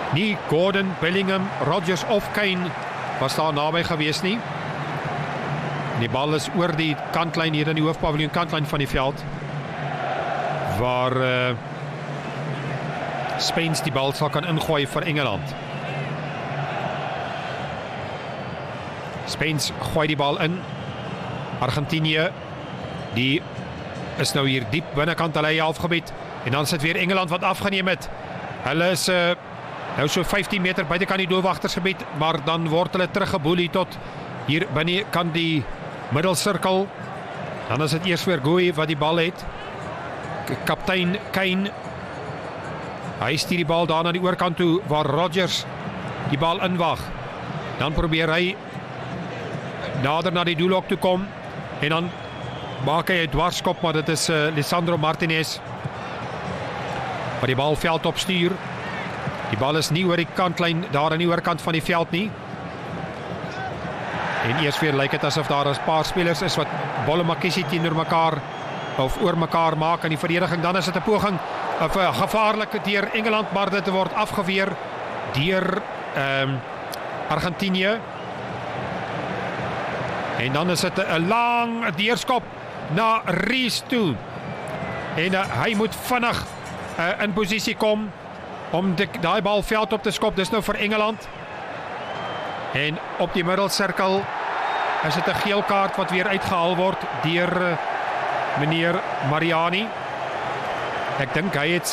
Nie Gordon, Bellingham, Rodgers of Kane was daar naby gewees nie. Die bal is oor die kantlyn hier in die hoofpaviljoen kantlyn van die veld, waar Spence die bal sal kan ingooi vir Engeland. Spence gooi die bal in. Argentinië, die is nou hier diep binnekant hulle halfgebied, en dan sit weer Engeland wat afgeneem het. Hulle is nou so 15 meter buitekant die doelwagtersgebied, maar dan word hulle teruggeboelie tot hier binnekant die middelsirkel. Dan is dit eers weer Gui wat die bal het. Kaptein Kane, hy stuur die bal daar na die oorkant toe, waar Rodgers die bal inwag. Dan probeer hy nader na die doelhok toe kom, en dan maak hy 'n dwarskop, maar dit is Lisandro Martinez wat die bal veld opstuur. Die bal is nie oor die kantlyn daar aan die oorkant van die veld nie. En eers weer lyk dit asof daar 'n paar spelers is wat bolle makiesie teenoor mekaar of oor mekaar maak in die verdediging. Dan is dit 'n poging of 'n gevaarlike deur Engeland, maar dit word afgeweer deur Argentinië. En dan is dit 'n lang deurskop na Rees toe. En hy moet vinnig in posisie kom om daai bal veld op te skop. Dis nou vir Engeland. En op die middelsirkel is dit 'n geel kaart wat weer uitgehaal word deur meneer Mariani. Ek dink hy het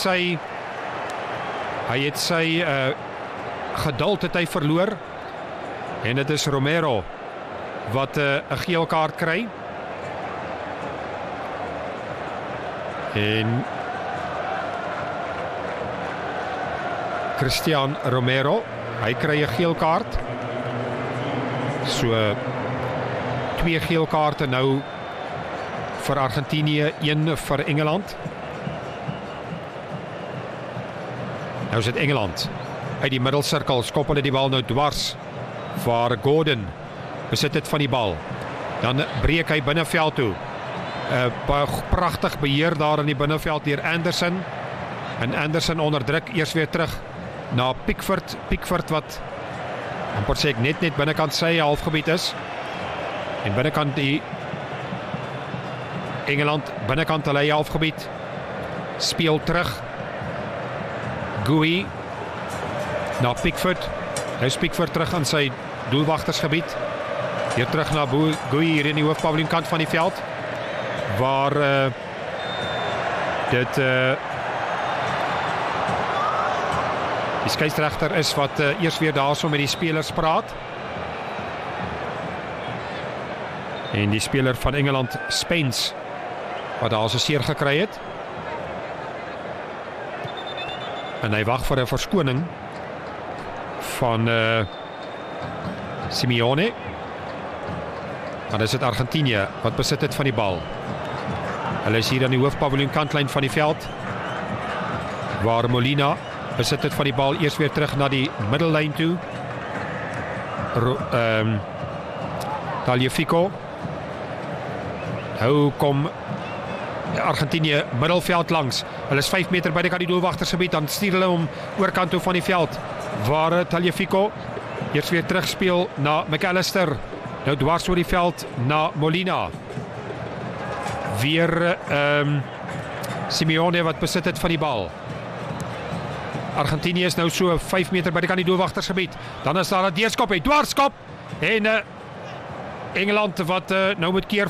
sy geduld het hy verloor. En dit is Romero wat 'n geel kaart kry. En Christian Romero, hy kry 'n geel kaart. So 2 geel kaarte nou vir Argentinië, 1 vir Engeland. Nou is dit Engeland uit die middelsirkel, skop hulle die bal nou dwars, waar Gordon besit het van die bal. Dan breek hy binneveld toe. Pragtig beheer daar in die binneveld deur Anderson. En Anderson onderdruk eers weer terug na Pickford. Pickford wat amper sê ek net binnekant sy halfgebied is. En binnekant die Engeland, binnekant hulle halfgebied. Speel terug. Gui na Pickford. Nou is Pickford terug aan sy doelwagtersgebied. Hier terug na Gui hier in die hoofpaviljoen kant van die veld, waar dit die skeieregter is wat eers weer daarso met die spelers praat. En die speler van Engeland, Spence, wat daar so seer gekry het. En hy wag vir 'n verskoning van Simeone. Dan is dit Argentinië wat besit het van die bal. Hulle is hier aan die hoofpaviljoen kantlyn van die veld, waar Molina besit het van die bal eers weer terug na die middellyn toe. Tagliafico. Nou kom Argentinië middelveld langs. Hulle is 5 meter by die doelwagtersgebied, dan stuur hulle hom oorkant toe van die veld, waar Tagliafico eers weer terugspeel na McAllister. Nou dwars oor die veld na Molina. Weer Simeone wat besit het van die bal. Argentinië is nou so 5 meter by die doelwagtersgebied. Dan is daar 'n deurskop, 'n dwarskop. En Engeland wat nou moet keer